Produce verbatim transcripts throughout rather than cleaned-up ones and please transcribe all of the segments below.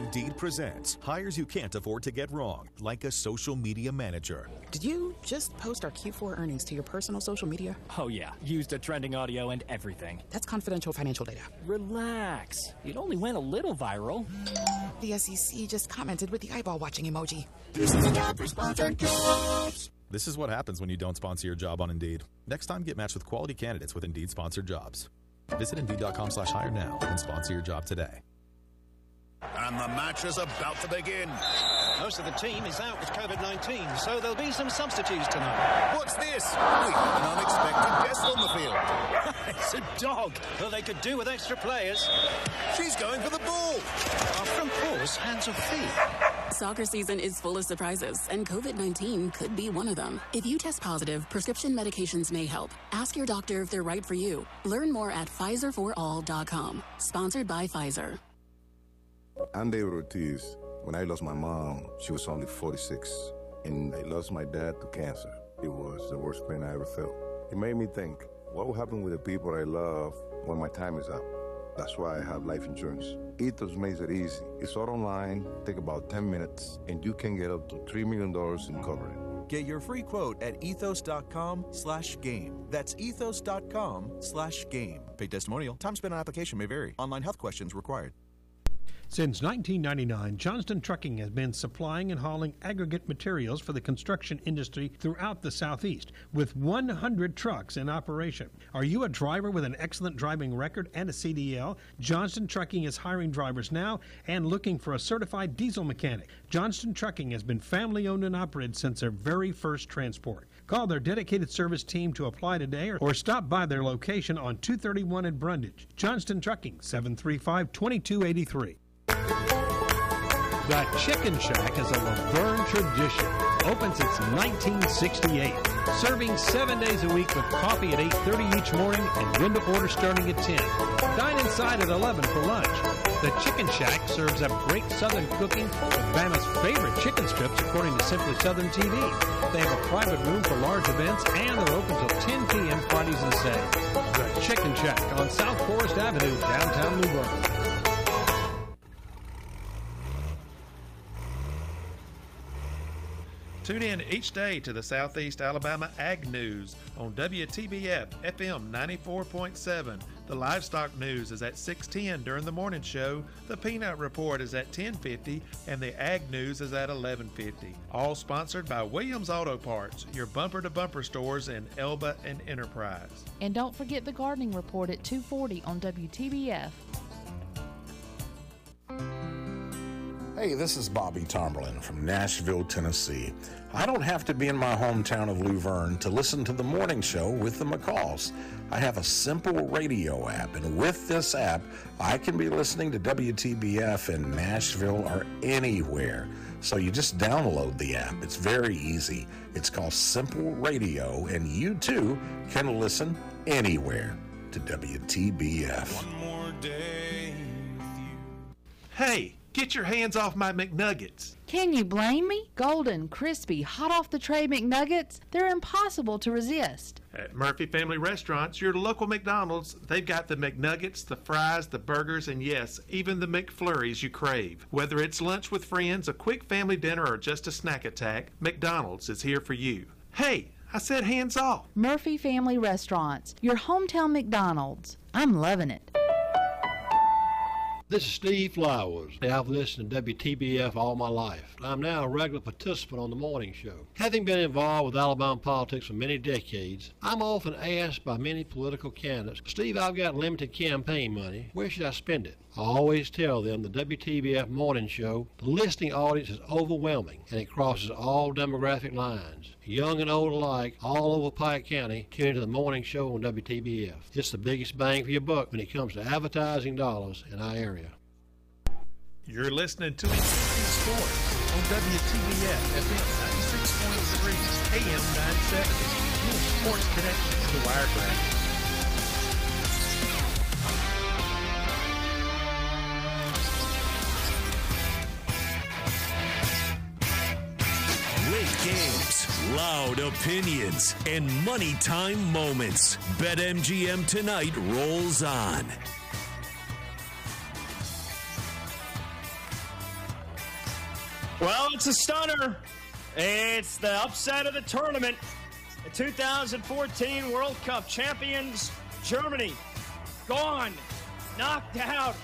Indeed presents hires you can't afford to get wrong, like a social media manager. Did you just post our Q four earnings to your personal social media? Oh yeah, used a trending audio and everything. That's confidential financial data. Relax. It only went a little viral. The S E C just commented with the eyeball watching emoji. This is a job for sponsored jobs. This is what happens when you don't sponsor your job on Indeed. Next time, get matched with quality candidates with Indeed sponsored jobs. Visit Indeed.com slash hire now and sponsor your job today. And the match is about to begin. Most of the team is out with COVID nineteen, so there'll be some substitutes tonight. What's this? We have an unexpected guest on the field. It's a dog, but they could do with extra players. She's going for the ball. Our front paws, hands or feet. Soccer season is full of surprises, and COVID nineteen could be one of them. If you test positive, prescription medications may help. Ask your doctor if they're right for you. Learn more at Pfizer for all dot com. Sponsored by Pfizer. I'm David Ortiz. When I lost my mom, she was only forty-six, and I lost my dad to cancer. It was the worst pain I ever felt. It made me think, what will happen with the people I love when my time is up? That's why I have life insurance. Ethos makes it easy. It's all online, take about ten minutes, and you can get up to three million dollars in coverage. Get your free quote at ethos.com slash game. That's ethos.com slash game. Paid testimonial. Time spent on application may vary. Online health questions required. Since nineteen ninety-nine, Johnston Trucking has been supplying and hauling aggregate materials for the construction industry throughout the Southeast, with one hundred trucks in operation. Are you a driver with an excellent driving record and a C D L? Johnston Trucking is hiring drivers now and looking for a certified diesel mechanic. Johnston Trucking has been family-owned and operated since their very first transport. Call their dedicated service team to apply today or, or stop by their location on two thirty-one in Brundage. Johnston Trucking, seven three five, two two eight three. The Chicken Shack is a Laverne tradition. Open since nineteen sixty-eight. Serving seven days a week with coffee at eight thirty each morning and window order starting at ten. Dine inside at eleven for lunch. The Chicken Shack serves up great Southern cooking with Bama's favorite chicken strips according to Simply Southern T V. They have a private room for large events and they're open till ten p.m. Fridays and Saturdays. The Chicken Shack on South Forest Avenue, downtown New Bern. Tune in each day to the Southeast Alabama Ag News on W T B F F M ninety-four point seven. The Livestock News is at six ten during the morning show. The Peanut Report is at ten fifty, and the Ag News is at eleven fifty. All sponsored by Williams Auto Parts, your bumper-to-bumper stores in Elba and Enterprise. And don't forget the Gardening Report at two forty on W T B F. Hey, this is Bobby Tomberlin from Nashville, Tennessee. I don't have to be in my hometown of Luverne to listen to the morning show with the McCalls. I have a simple radio app, and with this app, I can be listening to W T B F in Nashville or anywhere. So you just download the app. It's very easy. It's called Simple Radio, and you too can listen anywhere to W T B F. One more day with you. Hey! Get your hands off my McNuggets. Can you blame me? Golden, crispy, hot off the tray McNuggets, they're impossible to resist. At Murphy Family Restaurants, your local McDonald's, they've got the McNuggets, the fries, the burgers, and yes, even the McFlurries you crave. Whether it's lunch with friends, a quick family dinner, or just a snack attack, McDonald's is here for you. Hey, I said hands off. Murphy Family Restaurants, your hometown McDonald's. I'm loving it. This is Steve Flowers. I've listened to W T B F all my life. I'm now a regular participant on the morning show. Having been involved with Alabama politics for many decades, I'm often asked by many political candidates, Steve, I've got limited campaign money. Where should I spend it? I always tell them the W T B F morning show, the listening audience is overwhelming and it crosses all demographic lines. Young and old alike, all over Pike County, tune into the morning show on W T B F. It's the biggest bang for your buck when it comes to advertising dollars in our area. You're listening to Sports on W T B F F M ninety-six point three, A M nine seventy. Your sports connection to Wiregrass. Games, loud opinions, and money time moments. BetMGM tonight rolls on. Well, it's a stunner. It's the upset of the tournament. The two thousand fourteen World Cup champions, Germany, gone, knocked out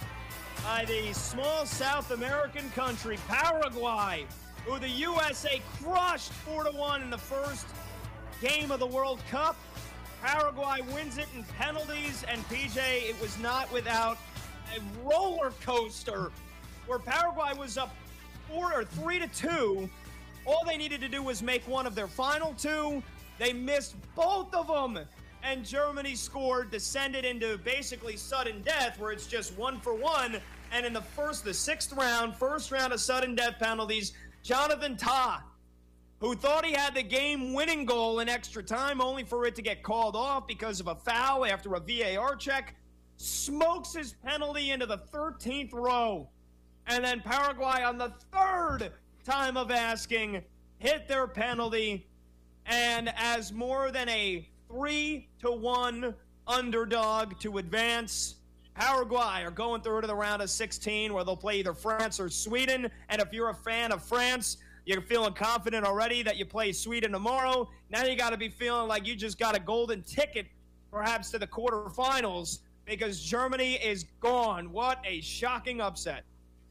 by the small South American country, Paraguay, who the U S A crushed four to one in the first game of the World Cup. Paraguay wins it in penalties, and P J, it was not without a roller coaster where Paraguay was up four or three to two. All they needed to do was make one of their final two. They missed both of them, and Germany scored, descended into basically sudden death, where it's just one for one. And in the first, the sixth round, first round of sudden death penalties, Jonathan Tah, who thought he had the game-winning goal in extra time, only for it to get called off because of a foul after a V A R check, smokes his penalty into the thirteenth row. And then Paraguay, on the third time of asking, hit their penalty. And as more than a three to one underdog to advance, Paraguay are going through to the round of sixteen, where they'll play either France or Sweden. And if you're a fan of France, you're feeling confident already that you play Sweden tomorrow. Now you got to be feeling like you just got a golden ticket, perhaps, to the quarterfinals, because Germany is gone. What a shocking upset.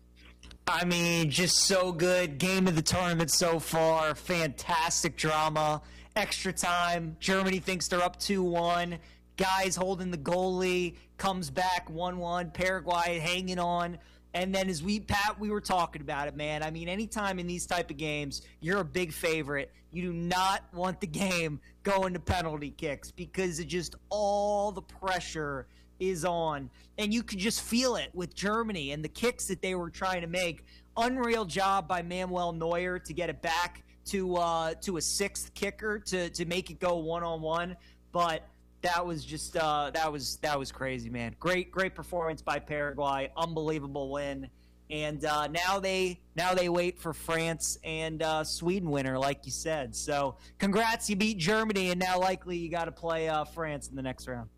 I mean, just so good. Game of the tournament so far. Fantastic drama. Extra time. Germany thinks they're up two one. Guys holding the goalie. Comes back one one. Paraguay hanging on. And then as we, Pat, we were talking about it, man. I mean, anytime in these type of games, you're a big favorite. You do not want the game going to penalty kicks because it just all the pressure is on. And you could just feel it with Germany and the kicks that they were trying to make. Unreal job by Manuel Neuer to get it back to uh, to a sixth kicker to, to make it go one-on-one. But that was just uh, that was that was crazy, man. Great great performance by Paraguay, unbelievable win, and uh, now they now they wait for France and uh, Sweden winner, like you said. So congrats, you beat Germany, and now likely you got to play uh, France in the next round.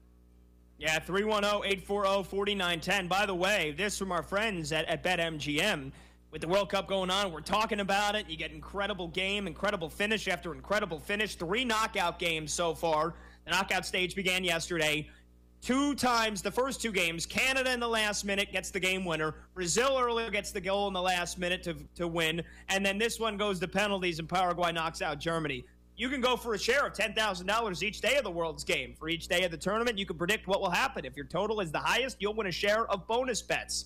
Yeah, three one zero, eight four zero, four nine one zero. By the way, this from our friends at, at BetMGM. With the World Cup going on, we're talking about it. You get incredible game, incredible finish after incredible finish. Three knockout games so far. The knockout stage began yesterday. Two times, the first two games, Canada in the last minute gets the game winner. Brazil earlier gets the goal in the last minute to, to win. And then this one goes to penalties, and Paraguay knocks out Germany. You can go for a share of ten thousand dollars each day of the World's game. For each day of the tournament, you can predict what will happen. If your total is the highest, you'll win a share of bonus bets.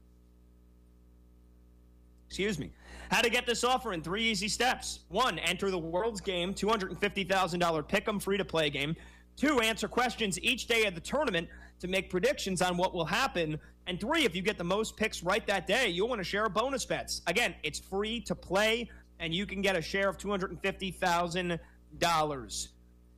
Excuse me. How to get this offer in three easy steps. One, enter the World's Game, two hundred fifty thousand dollars pick-em free-to-play game. Two, answer questions each day of the tournament to make predictions on what will happen. And three, if you get the most picks right that day, you'll win a share of bonus bets. Again, it's free to play, and you can get a share of two hundred fifty thousand dollars.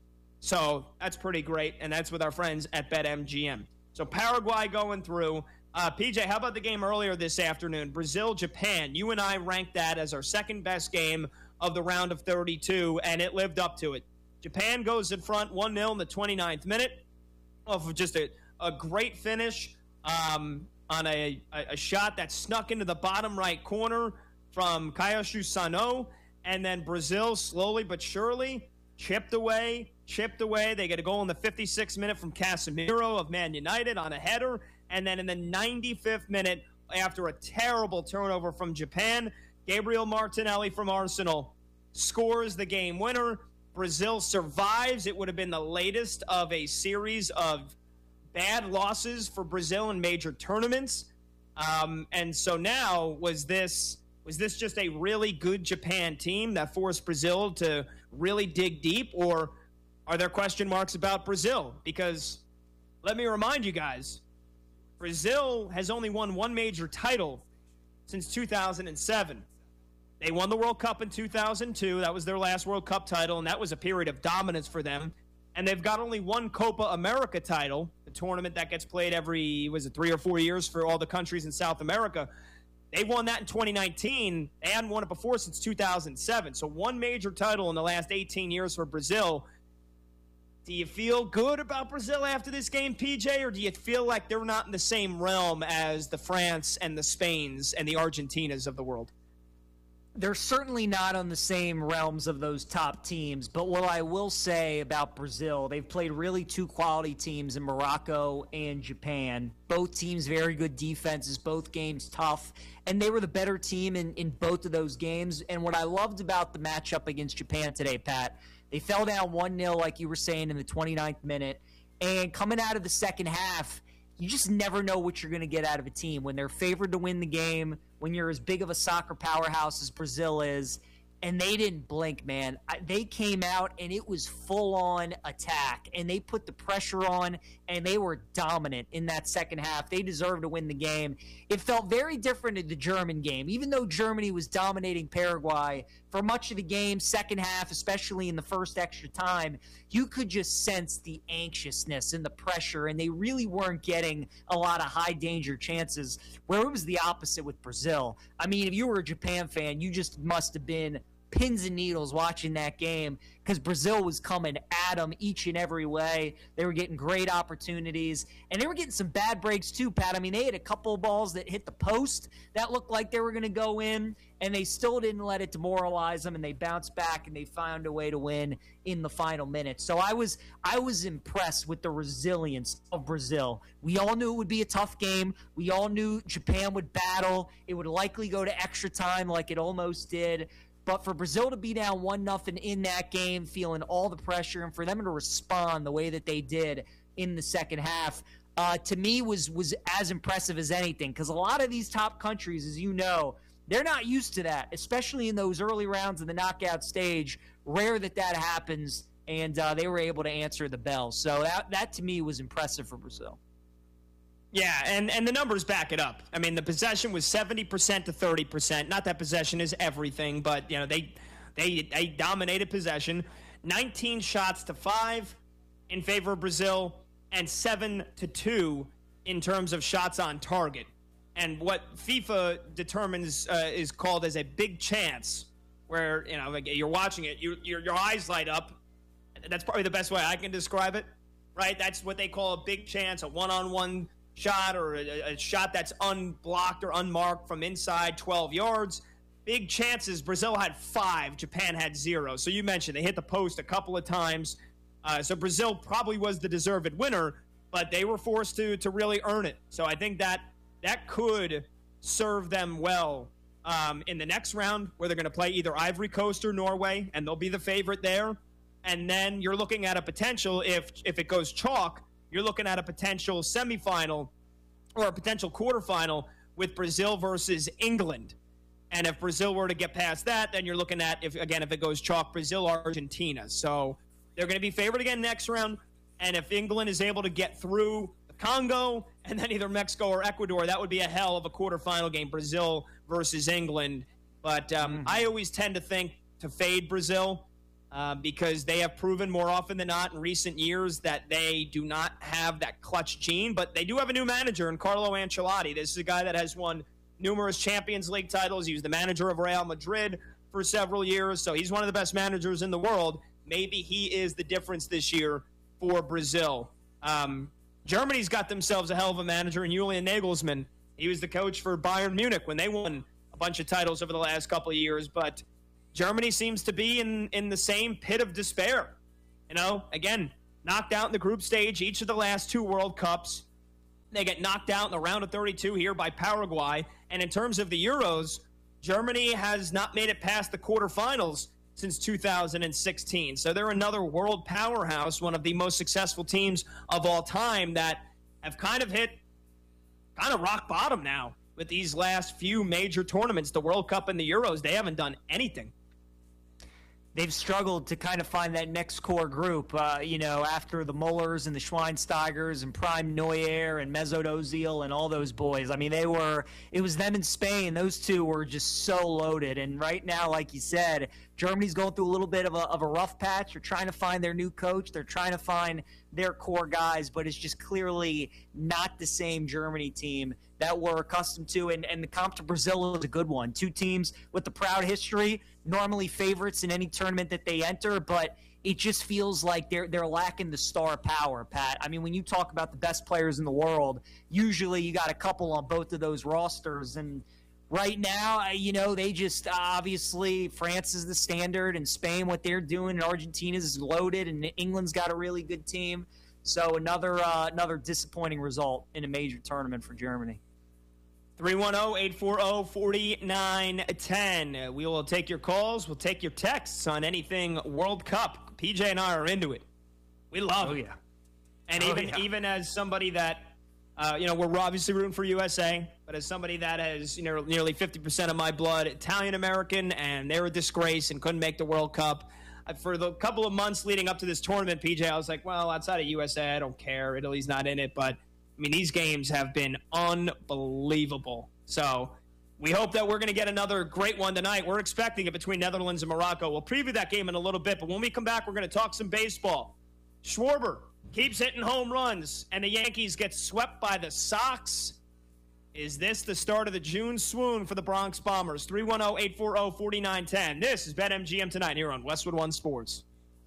So that's pretty great, and that's with our friends at BetMGM. So Paraguay going through. Uh, P J, how about the game earlier this afternoon? Brazil-Japan. You and I ranked that as our second-best game of the round of thirty-two, and it lived up to it. Japan goes in front one nil in the twenty-ninth minute off of just a, a great finish um, on a, a, a shot that snuck into the bottom right corner from Kyoshi Sano. And then Brazil, slowly but surely, chipped away, chipped away. They get a goal in the fifty-sixth minute from Casemiro of Man United on a header. And then in the ninety-fifth minute, after a terrible turnover from Japan, Gabriel Martinelli from Arsenal scores the game winner. Brazil survives. It would have been the latest of a series of bad losses for Brazil in major tournaments. Um, and so now, was this was this just a really good Japan team that forced Brazil to really dig deep? Or are there question marks about Brazil? Because let me remind you guys, Brazil has only won one major title since two thousand seven. They won the World Cup in two thousand two. That was their last World Cup title, and that was a period of dominance for them. And they've got only one Copa America title, the tournament that gets played every, was it three or four years for all the countries in South America. They won that in twenty nineteen. They hadn't won it before since two thousand seven. So one major title in the last eighteen years for Brazil. Do you feel good about Brazil after this game, P J, or do you feel like they're not in the same realm as the France and the Spains and the Argentinas of the world? they're certainly not on the same realms of those top teams. But what I will say about Brazil, they've played really two quality teams in Morocco and Japan. Both teams very good defenses, both games tough, and they were the better team in, in both of those games. And what I loved about the matchup against Japan today, Pat, they fell down one nil, like you were saying, in the twenty-ninth minute. And coming out of the second half, you just never know what you're going to get out of a team. When they're favored to win the game, when you're as big of a soccer powerhouse as Brazil is, and they didn't blink, man. They came out, and it was full-on attack, and they put the pressure on, and they were dominant in that second half. They deserved to win the game. It felt very different in the German game. Even though Germany was dominating Paraguay for much of the game, second half, especially in the first extra time, you could just sense the anxiousness and the pressure, and they really weren't getting a lot of high-danger chances, where it was the opposite with Brazil. I mean, if you were a Japan fan, you just must have been pins and needles watching that game, because Brazil was coming at them each and every way. They were getting great opportunities, and they were getting some bad breaks too, Pat. I mean, they had a couple of balls that hit the post that looked like they were going to go in, and they still didn't let it demoralize them, and they bounced back, and they found a way to win in the final minute. So I was I was impressed with the resilience of Brazil. We all knew it would be a tough game. We all knew Japan would battle. It would likely go to extra time like it almost did. But for Brazil to be down one nothing in that game, feeling all the pressure, and for them to respond the way that they did in the second half, uh, to me was was as impressive as anything. Because a lot of these top countries, as you know, they're not used to that, especially in those early rounds of the knockout stage. Rare that that happens, and uh, they were able to answer the bell. So that, that to me was impressive for Brazil. Yeah, and, and the numbers back it up. I mean, the possession was seventy percent to thirty percent. Not that possession is everything, but, you know, they they they dominated possession. nineteen shots to five in favor of Brazil, and seven to two in terms of shots on target. And what FIFA determines uh, is called as a big chance, where, you know, like you're watching it, you, your your eyes light up. That's probably the best way I can describe it, right? That's what they call a big chance, a one-on-one shot, or a, a shot that's unblocked or unmarked from inside twelve yards. Big chances. Brazil had five. Japan had zero. So you mentioned they hit the post a couple of times. Uh, so Brazil probably was the deserved winner, but they were forced to to really earn it. So I think that that could serve them well um, in the next round, where they're going to play either Ivory Coast or Norway, and they'll be the favorite there. And then you're looking at a potential, if if it goes chalk, you're looking at a potential semifinal or a potential quarterfinal with Brazil versus England. And if Brazil were to get past that, then you're looking at, if again, if it goes chalk, Brazil, Argentina. So they're going to be favored again next round. And if England is able to get through the Congo and then either Mexico or Ecuador, that would be a hell of a quarterfinal game, Brazil versus England. But um, mm-hmm. I always tend to think to fade Brazil. Uh, because they have proven more often than not in recent years that they do not have that clutch gene, but they do have a new manager in Carlo Ancelotti. This is a guy that has won numerous Champions League titles. He was the manager of Real Madrid for several years, so he's one of the best managers in the world. Maybe he is the difference this year for Brazil. Um, Germany's got themselves a hell of a manager in Julian Nagelsmann. He was the coach for Bayern Munich when they won a bunch of titles over the last couple of years, but Germany seems to be in, in the same pit of despair. You know, again, knocked out in the group stage each of the last two World Cups. They get knocked out in the round of thirty-two here by Paraguay. And in terms of the Euros, Germany has not made it past the quarterfinals since two thousand sixteen. So they're another world powerhouse, one of the most successful teams of all time that have kind of hit kind of rock bottom now with these last few major tournaments, the World Cup and the Euros. They haven't done anything. They've struggled to kind of find that next core group, uh, you know, after the Mullers and the Schweinsteigers and Prime Neuer and Mesut Ozil and all those boys. I mean, they were, it was them in Spain. Those two were just so loaded. And right now, like you said, Germany's going through a little bit of a, of a rough patch. They're trying to find their new coach. They're trying to find their core guys, but it's just clearly not the same Germany team that we're accustomed to, and, and the comp to Brazil is a good one. Two teams with the proud history, normally favorites in any tournament that they enter, but it just feels like they're they're lacking the star power, Pat. I mean, when you talk about the best players in the world, usually you got a couple on both of those rosters, and right now, uh, you know, they just uh, obviously France is the standard, and Spain, what they're doing, and Argentina is loaded, and England's got a really good team. So another uh, another disappointing result in a major tournament for Germany. three one zero, eight four zero, four nine one zero. We will take your calls. We'll take your texts on anything World Cup. P J and I are into it. We love oh, it. Yeah. And oh, even yeah. even as somebody that, uh, you know, we're obviously rooting for U S A, but as somebody that has, you know, nearly fifty percent of my blood Italian-American, and they're a disgrace and couldn't make the World Cup. For the couple of months leading up to this tournament, P J, I was like, well, outside of U S A, I don't care. Italy's not in it. But, I mean, these games have been unbelievable. So we hope that we're going to get another great one tonight. We're expecting it between Netherlands and Morocco. We'll preview that game in a little bit. But when we come back, we're going to talk some baseball. Schwarber keeps hitting home runs, and the Yankees get swept by the Sox. Is this the start of the June swoon for the Bronx Bombers? three one zero, eight four zero, four nine one zero. This is BetMGM Tonight here on Westwood One Sports.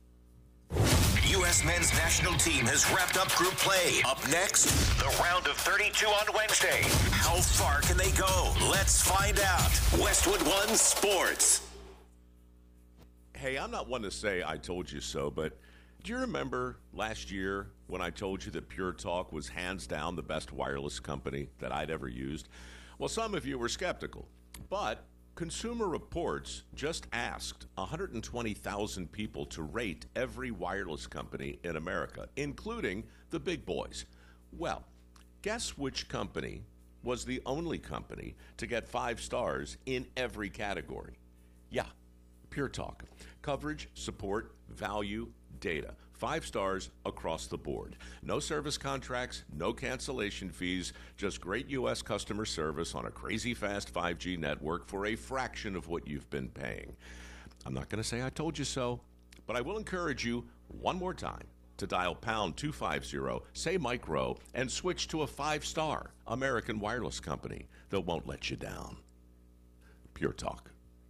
U S men's national team has wrapped up group play. Up next, the round of thirty-two on Wednesday. How far can they go? Let's find out. Westwood One Sports. Hey, I'm not one to say I told you so, but do you remember last year when I told you that Pure Talk was hands down the best wireless company that I'd ever used? Well, some of you were skeptical, but Consumer Reports just asked one hundred twenty thousand people to rate every wireless company in America, including the big boys. Well, guess which company was the only company to get five stars in every category? Yeah, Pure Talk. Coverage, support, value, data. Five stars across the board. No service contracts, no cancellation fees, just great U S customer service on a crazy fast five G network for a fraction of what you've been paying. I'm not going to say I told you so, but I will encourage you one more time to dial pound two fifty, say micro, and switch to a five-star American wireless company that won't let you down. Pure Talk.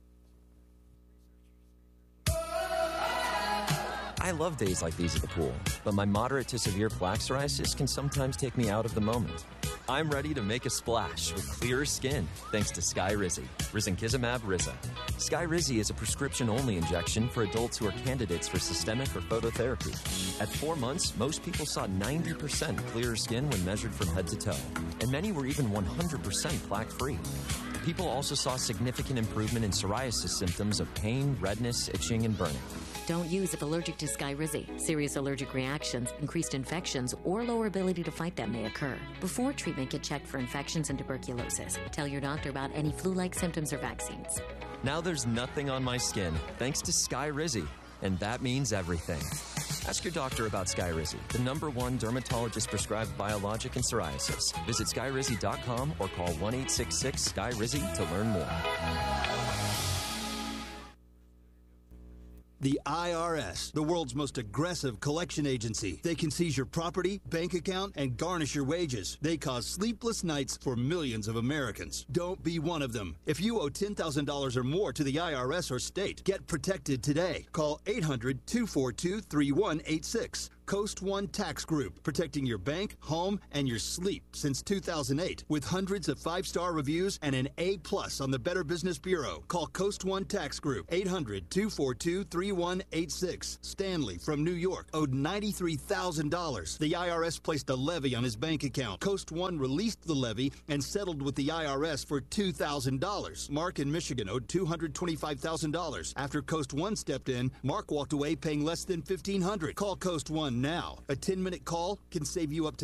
I love days like these at the pool, but my moderate to severe plaque psoriasis can sometimes take me out of the moment. I'm ready to make a splash with clearer skin thanks to Skyrizi, Risankizumab Riza. Skyrizi is a prescription-only injection for adults who are candidates for systemic or phototherapy. At four months, most people saw ninety percent clearer skin when measured from head to toe, and many were even one hundred percent plaque-free. People also saw significant improvement in psoriasis symptoms of pain, redness, itching, and burning. Don't use if allergic to Skyrizi. Serious allergic reactions, increased infections, or lower ability to fight them may occur. Before treatment, get checked for infections and tuberculosis. Tell your doctor about any flu-like symptoms or vaccines. Now there's nothing on my skin thanks to Skyrizi, and that means everything. Ask your doctor about Skyrizi, the number one dermatologist-prescribed biologic in psoriasis. Visit Skyrizi dot com or call one eight six six, S K Y R I Z I to learn more. The I R S, the world's most aggressive collection agency. They can seize your property, bank account, and garnish your wages. They cause sleepless nights for millions of Americans. Don't be one of them. If you owe ten thousand dollars or more to the I R S or state, get protected today. Call eight hundred, two four two, three one eight six. Coast One Tax Group, protecting your bank, home, and your sleep since two thousand eight. With hundreds of five-star reviews and an A plus on the Better Business Bureau. Call Coast One Tax Group, eight hundred, two four two, three one eight six. Stanley from New York owed ninety-three thousand dollars. The I R S placed a levy on his bank account. Coast One released the levy and settled with the I R S for two thousand dollars. Mark in Michigan owed two hundred twenty-five thousand dollars. After Coast One stepped in, Mark walked away paying less than fifteen hundred dollars. Call Coast One now. A ten-minute call can save you up to